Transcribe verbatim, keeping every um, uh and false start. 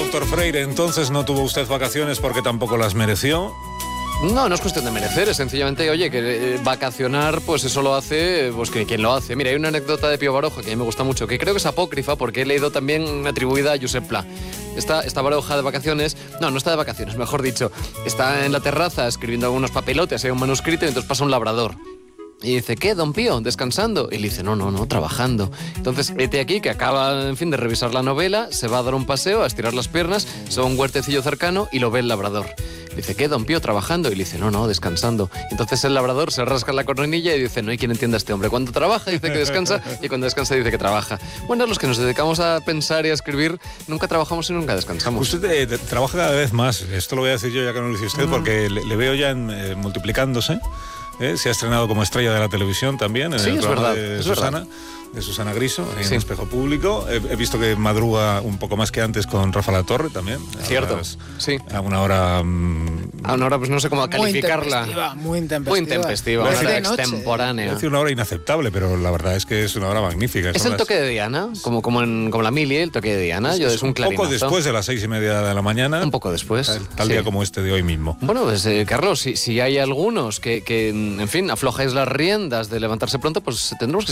doctor Freire, entonces no tuvo usted vacaciones porque tampoco las mereció. No, no es cuestión de merecer, es sencillamente, oye, que eh, vacacionar, pues eso lo hace, pues que quien lo hace. Mira, hay una anécdota de Pío Baroja que a mí me gusta mucho, que creo que es apócrifa porque he leído también atribuida a Josep Pla. Está, está Baroja de vacaciones, no, no está de vacaciones, mejor dicho, está en la terraza escribiendo algunos papelotes, hay un manuscrito y entonces pasa un labrador. Y dice, ¿qué, don Pío? ¿Descansando? Y le dice, no, no, no, trabajando. Entonces, este aquí, que acaba, en fin, de revisar la novela, se va a dar un paseo, a estirar las piernas, se va a un huertecillo cercano y lo ve el labrador. Dice, ¿qué, don Pío, trabajando? Y le dice, no, no, descansando. Entonces el labrador se rasca la coronilla y dice, no hay quien entienda a este hombre. Cuando trabaja dice que descansa y cuando descansa dice que trabaja. Bueno, los que nos dedicamos a pensar y a escribir, nunca trabajamos y nunca descansamos. Usted eh, trabaja cada vez más. Esto lo voy a decir yo ya que no lo dice usted, mm. porque le, le veo ya en, eh, multiplicándose. ¿Eh? Se ha estrenado como estrella de la televisión también en sí, el es programa verdad, de es Susana. verdad. de Susana Griso, en sí. Espejo Público. He, he visto que madruga un poco más que antes con Rafa Latorre también. Cierto, las, sí. A una hora... Mmm, a una hora, pues no sé cómo calificarla. Muy intempestiva, muy intempestiva. Muy intempestiva, una hora extemporánea. Es decir, una hora inaceptable, pero la verdad es que es una hora magnífica. Es Son el las... toque de Diana, como, como, en, como la Mili, el toque de Diana. Es, Yo, es, es un un clarinazo. poco después de las seis y media de la mañana. Un poco después. Tal, tal sí. día como este de hoy mismo. Bueno, pues eh, Carlos, si, si hay algunos que, que, en fin, aflojáis las riendas de levantarse pronto, pues tendremos que